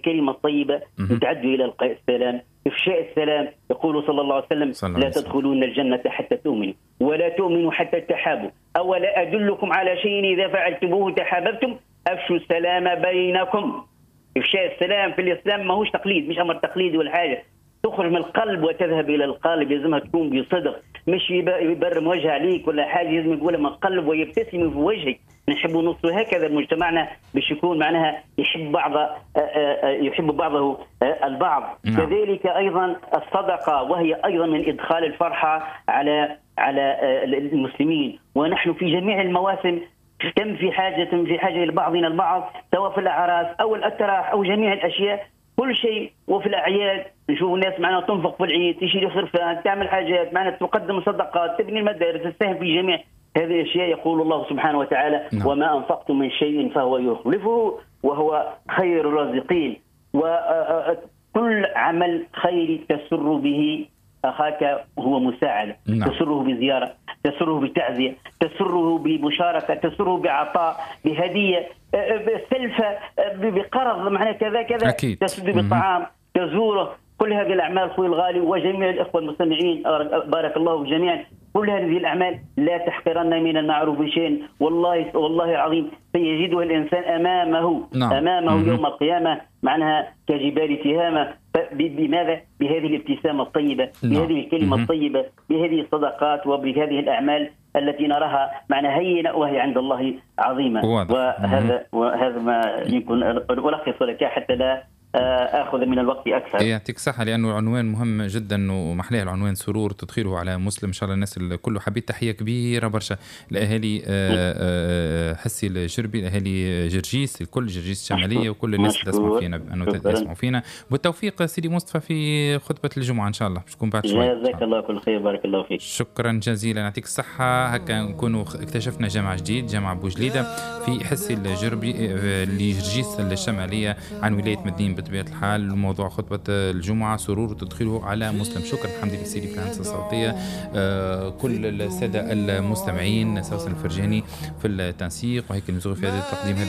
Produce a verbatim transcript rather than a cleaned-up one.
الكلمة الطيبة تعد إلى إلقاء السلام، إفشاء السلام. يقول صلى الله عليه وسلم: صلى الله لا عليه وسلم. تدخلون الجنة حتى تؤمنوا ولا تؤمنوا حتى تحابوا، أولا أدلكم على شيء إذا فعلتموه تحاببتم أفشوا السلام بينكم. إفشاء السلام في الإسلام ما هوش تقليد، مش أمر تقليدي ولا حاجة، تخرج من القلب وتذهب إلى القالب، لازمها تكون بصدق، مش يبرم وجه عليك ولا حاجة، لازم يقولها من القلب ويبتسم في وجهك. نحب نص هكذا مجتمعنا باش يكون معناها يحب بعض يحب بعضه البعض. نعم. كذلك أيضا الصدقة، وهي أيضا من إدخال الفرحة على على المسلمين، ونحن في جميع المواسم كم في حاجة في حاجة لبعضنا البعض، سواء في الأعراس أو الأتراح أو جميع الأشياء، كل شيء. وفي الأعياد نشوف الناس معنا تنفق في العيد، تشيل خرفان، تعمل حاجات معنا، تقدم صدقات، تبني المدارس، تساهم في جميع هذه الأشياء. يقول الله سبحانه وتعالى: نعم. وما أنفقتم من شيء فهو يخلفه وهو خير الرازقين. وكل عمل خير تسر به أخاك هو مساعدة. نعم. تسره بزيارة، تسره بتعزية، تسره بمشاركة، تسره بعطاء، بهدية، بسلفة، بقرض، معنى كذا كذا، أكيد. تسد بالطعام، تزوره. كل هذه الأعمال أخوي الغالي وجميع الإخوة المستمعين بارك الله في جميعا، كل هذه الأعمال لا تحقرن من المعروف شيء، والله والله العظيم سيجدها الإنسان أمامه. نعم. أمامه مم. يوم القيامة معناها كجبال تهامة. بماذا؟ بهذه الابتسامة الطيبة، نعم. بهذه الكلمة مم. الطيبة، بهذه الصدقات، وبهذه الأعمال التي نراها معنى هينة وهي عند الله عظيمة. واضح. وهذا وهذا ما يمكن ألخص لك حتى لا أخذ من الوقت أكثر. يعطيك صحة، لأنه العنوان مهم جدا ومحلاه العنوان سرور تدخيله على مسلم. إن شاء الله الناس الكل حبيت تحية كبيرة برشا الأهالي حسي الجربي، الأهالي جرجيس، الكل جرجيس الشمالية، وكل الناس اللي تسمع فينا أنه تسمعوا فينا. بالتوفيق سيدي مصطفى في خطبة الجمعة إن شاء الله باش تكون بعد شوي. جزاك الله كل خير، بارك الله فيك. شكرا جزيلا، يعطيك الصحة. هكا نكونوا اكتشفنا جامع جديد، جامع بوجليدة في حسي الجربي لجرجيس الشمالية عن ولاية مدين بطبيعة الحال. الموضوع خطبة الجمعة سرور تدخله على مسلم. شكرا حمدي للسيدي في الهندسة الصوتية، آه كل السادة المستمعين، سوسن الفرجاني في التنسيق، وهيك المزغي في هذا التقديم.